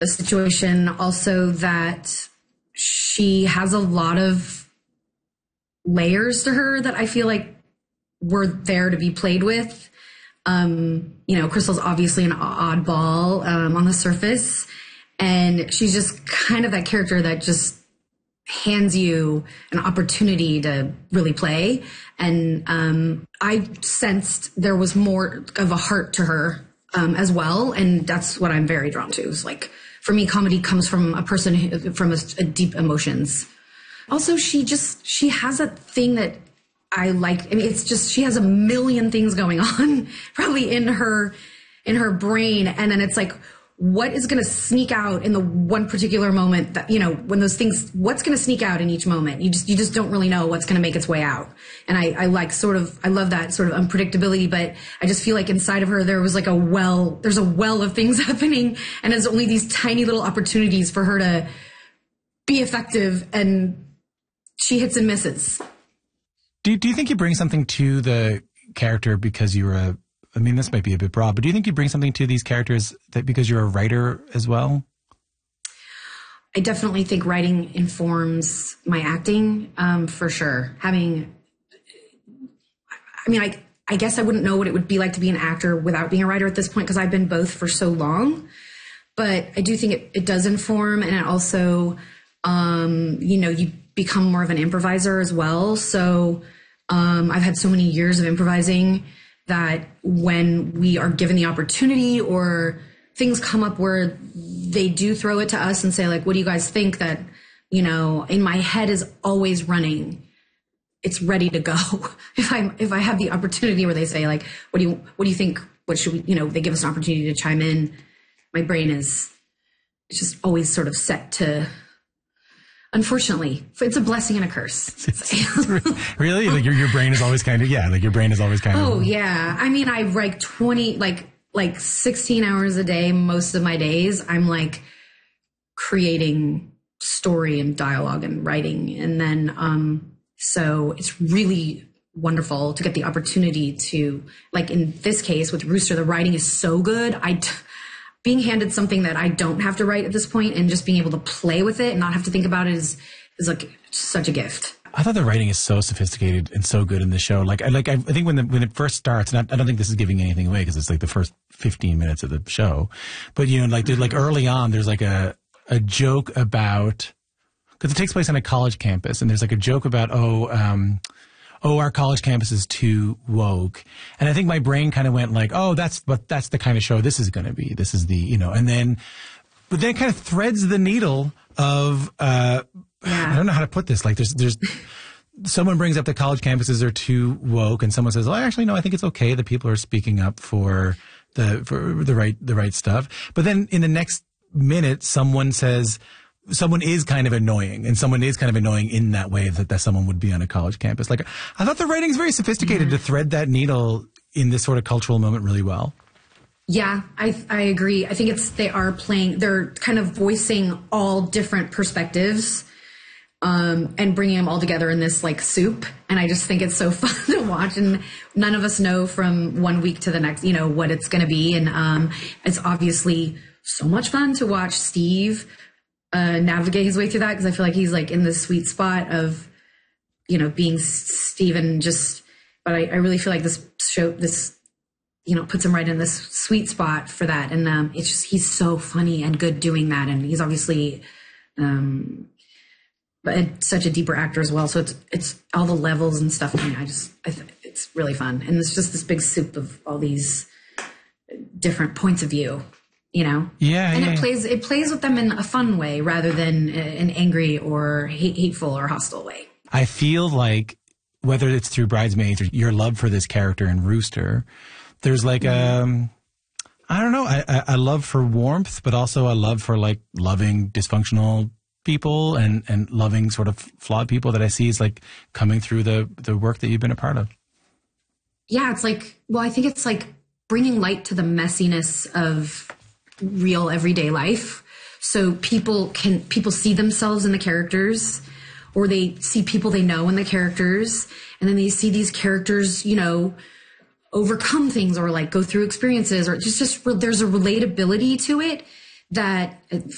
the situation. Also that she has a lot of layers to her that I feel like were there to be played with. Crystal's obviously an oddball on the surface, and she's just kind of that character that just hands you an opportunity to really play. And I sensed there was more of a heart to her as well, and that's what I'm very drawn to. Is like, for me, comedy comes from a person from a deep emotions. Also, she has a thing that I like. I mean, it's just, she has a million things going on probably in her brain. And then it's like, what is going to sneak out in the one particular moment that, when those things, what's going to sneak out in each moment? You just don't really know what's going to make its way out. And I love that sort of unpredictability, but I just feel like inside of her, there's a well of things happening, and there's only these tiny little opportunities for her to be effective, and she hits and misses. Do you think you bring something to the character because you're this might be a bit broad, but do you think you bring something to these characters because you're a writer as well? I definitely think writing informs my acting, for sure. I guess I wouldn't know what it would be like to be an actor without being a writer at this point, because I've been both for so long. But I do think it does inform, and it also, you become more of an improviser as well. So I've had so many years of improvising that when we are given the opportunity or things come up where they do throw it to us and say, like, what do you guys think, that, in my head is always running. It's ready to go. If I have the opportunity where they say, like, what do you think? What should we, they give us an opportunity to chime in. My brain it's just always sort of set to, unfortunately, it's a blessing and a curse. Really? Like your brain is always kind of, your brain is always kind of. Oh, yeah. I mean, I write 16 hours a day, most of my days. I'm like creating story and dialogue and writing. And then, so it's really wonderful to get the opportunity to, like in this case with Rooster, the writing is so good. Being handed something that I don't have to write at this point and just being able to play with it and not have to think about it is like such a gift. I thought the writing is so sophisticated and so good in the show. I think when it first starts, and I don't think this is giving anything away because it's like the first 15 minutes of the show, but early on, there's like a joke about, because it takes place on a college campus, and there's like a joke about, our college campus is too woke. And I think my brain kind of went like, that's the kind of show this is going to be. This is the, but then it kind of threads the needle of, I don't know how to put this. Like there's someone brings up the college campuses are too woke, and someone says, oh, actually, no, I think it's okay that people are speaking up for the right stuff. But then in the next minute, someone says, someone is kind of annoying, and someone is kind of annoying in that way that someone would be on a college campus. Like, I thought the writing is very sophisticated to thread that needle in this sort of cultural moment really well. Yeah, I agree. I think they're kind of voicing all different perspectives, and bringing them all together in this like soup. And I just think it's so fun to watch, and none of us know from one week to the next, what it's going to be. And, it's obviously so much fun to watch Steve navigate his way through that, because I feel like he's like in the sweet spot of, being Steven, but I really feel like this show, puts him right in this sweet spot for that. And it's just, he's so funny and good doing that. And he's obviously but such a deeper actor as well. So it's all the levels and stuff. I mean, it's really fun. And it's just this big soup of all these different points of view. Yeah. And it plays with them in a fun way rather than an angry or hateful or hostile way. I feel like whether it's through Bridesmaids or your love for this character in Rooster, there's like I don't know, a love for warmth, but also a love for like loving dysfunctional people and loving sort of flawed people that I see is like coming through the work that you've been a part of. Yeah, it's like, I think it's like bringing light to the messiness of real everyday life, so people see themselves in the characters, or they see people they know in the characters, and then they see these characters overcome things or like go through experiences, or just there's a relatability to it that